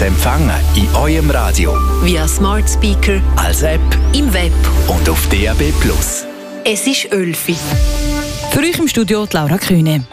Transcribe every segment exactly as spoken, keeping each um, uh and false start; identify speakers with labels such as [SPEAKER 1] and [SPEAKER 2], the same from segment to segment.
[SPEAKER 1] zu empfangen in eurem Radio,
[SPEAKER 2] via Smart Speaker,
[SPEAKER 1] als App
[SPEAKER 2] im Web
[SPEAKER 1] und auf D A B plus.
[SPEAKER 2] Es ist Ölfi.
[SPEAKER 3] Für euch im Studio die Laura Kühne.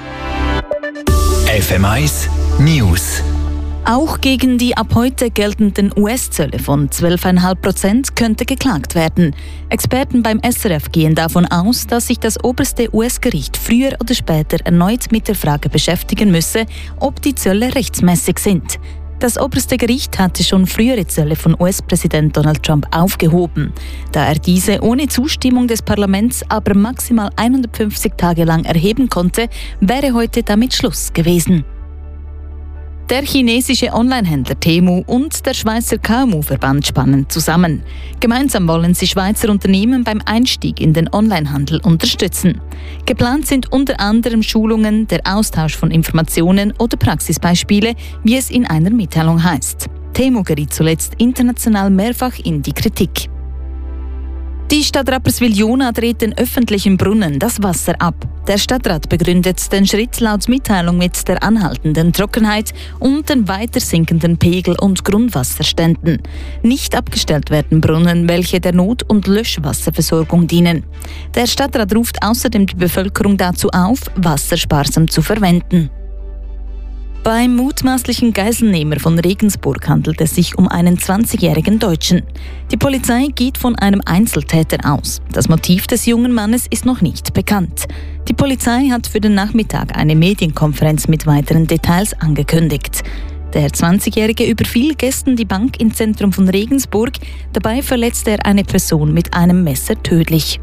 [SPEAKER 1] F M eins News.
[SPEAKER 3] Auch gegen die ab heute geltenden U S-Zölle von zwölf Komma fünf Prozent könnte geklagt werden. Experten beim S R F gehen davon aus, dass sich das oberste U S-Gericht früher oder später erneut mit der Frage beschäftigen müsse, ob die Zölle rechtmäßig sind. Das oberste Gericht hatte schon frühere Zölle von U S-Präsident Donald Trump aufgehoben. Da er diese ohne Zustimmung des Parlaments aber maximal hundertfünfzig Tage lang erheben konnte, wäre heute damit Schluss gewesen. Der chinesische Onlinehändler Temu und der Schweizer K M U-Verband spannen zusammen. Gemeinsam wollen sie Schweizer Unternehmen beim Einstieg in den Onlinehandel unterstützen. Geplant sind unter anderem Schulungen, der Austausch von Informationen oder Praxisbeispiele, wie es in einer Mitteilung heißt. Temu geriet zuletzt international mehrfach in die Kritik. Die Stadt Rapperswil-Jona dreht den öffentlichen Brunnen das Wasser ab. Der Stadtrat begründet den Schritt laut Mitteilung mit der anhaltenden Trockenheit und den weiter sinkenden Pegel- und Grundwasserständen. Nicht abgestellt werden Brunnen, welche der Not- und Löschwasserversorgung dienen. Der Stadtrat ruft außerdem die Bevölkerung dazu auf, Wasser sparsam zu verwenden. Beim mutmaßlichen Geiselnehmer von Regensburg handelt es sich um einen zwanzigjährigen Deutschen. Die Polizei geht von einem Einzeltäter aus. Das Motiv des jungen Mannes ist noch nicht bekannt. Die Polizei hat für den Nachmittag eine Medienkonferenz mit weiteren Details angekündigt. Der zwanzigjährige überfiel gestern die Bank im Zentrum von Regensburg. Dabei verletzte er eine Person mit einem Messer tödlich.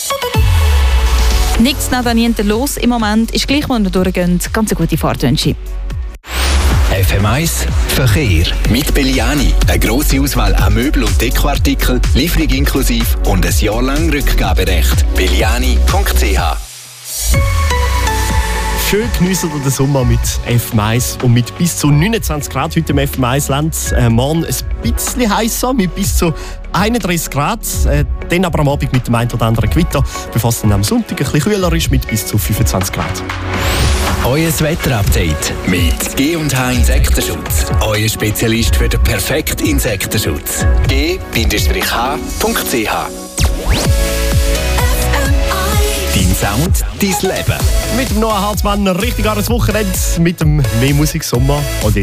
[SPEAKER 3] Nichts nada niente los im Moment, ist gleich mal durchgehend. Ganz eine gute Fahrtwünsche.
[SPEAKER 1] F M eins Verkehr. Mit Belliani. Eine grosse Auswahl an Möbel- und Dekoartikeln, Lieferung inklusive und ein Jahr lang Rückgaberecht. belliani punkt c h.
[SPEAKER 4] Schön geniessen den Sommer mit F M eins und mit bis zu neunundzwanzig Grad heute im F M eins Land. Äh, morgen ein bisschen heißer mit bis zu einunddreißig Grad. Äh, dann aber am Abend mit dem einen oder anderen Gewitter, bevor es dann am Sonntag ein bisschen kühler ist mit bis zu fünfundzwanzig Grad.
[SPEAKER 1] Euer Wetterupdate mit G und H Insektenschutz. Euer Spezialist für den perfekten Insektenschutz. G H punkt c h. Dein Sound, dein Leben.
[SPEAKER 4] Mit dem Noah Halsmann richtig an das Wochenende mit dem mehr Musik Sommer. Und